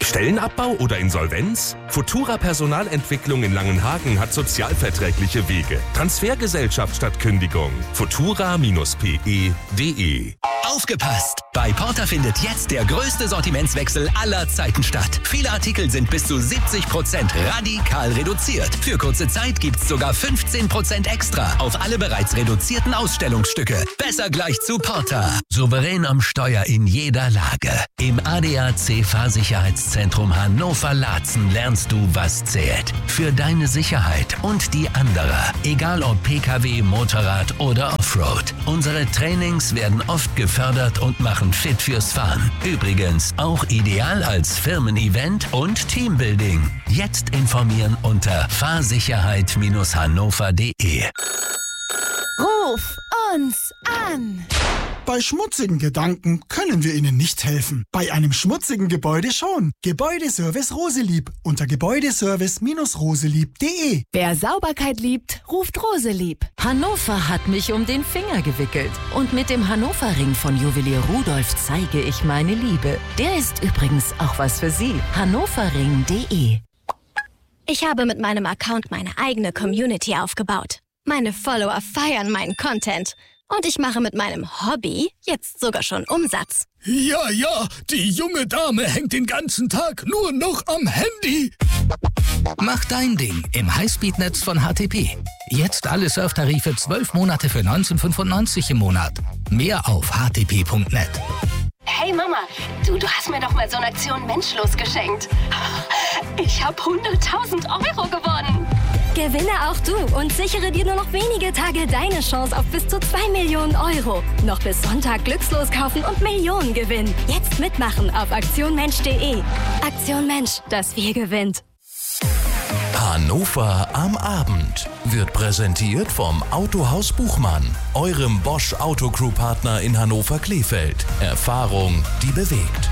Stellenabbau oder Insolvenz? Futura Personalentwicklung in Langenhagen hat sozialverträgliche Wege. Transfergesellschaft statt Kündigung. futura-pe.de. Aufgepasst! Bei Porter findet jetzt der größte Sortimentswechsel aller Zeiten statt. Viele Artikel sind bis zu 70% radikal reduziert. Für kurze Zeit gibt's sogar 15% extra auf alle bereits reduzierten Ausstellungsstücke. Besser gleich zu Porter. Souverän am Steuer in jeder Lage. Im ADAC Fahrsicherheitszentrum Hannover-Laatzen lernst du, was zählt. Für deine Sicherheit und die anderer. Egal ob PKW, Motorrad oder Offroad. Unsere Trainings werden oft gefördert und machen fit fürs Fahren. Übrigens auch ideal als Firmen-Event und Teambuilding. Jetzt informieren unter fahrsicherheit-hannover.de. Ruf uns an! Bei schmutzigen Gedanken können wir Ihnen nicht helfen. Bei einem schmutzigen Gebäude schon. Gebäudeservice Roselieb unter gebäudeservice-roselieb.de. Wer Sauberkeit liebt, ruft Roselieb. Hannover hat mich um den Finger gewickelt. Und mit dem Hannover-Ring von Juwelier Rudolf zeige ich meine Liebe. Der ist übrigens auch was für Sie. hannoverring.de. Ich habe mit meinem Account meine eigene Community aufgebaut. Meine Follower feiern meinen Content. Und ich mache mit meinem Hobby jetzt sogar schon Umsatz. Ja, die junge Dame hängt den ganzen Tag nur noch am Handy. Mach dein Ding im Highspeed-Netz von HTP. Jetzt alle Surftarife 12 Monate für 19,95 im Monat. Mehr auf htp.net. Hey Mama, du hast mir doch mal so eine Aktion Menschlos geschenkt. Ich habe 100.000 Euro gewonnen. Gewinne auch du und sichere dir nur noch wenige Tage deine Chance auf bis zu 2 Millionen Euro. Noch bis Sonntag glückslos kaufen und Millionen gewinnen. Jetzt mitmachen auf aktionmensch.de. Aktion Mensch, das Wir gewinnt. Hannover am Abend wird präsentiert vom Autohaus Buchmann, eurem Bosch Autocrew-Partner in Hannover-Klefeld. Erfahrung, die bewegt.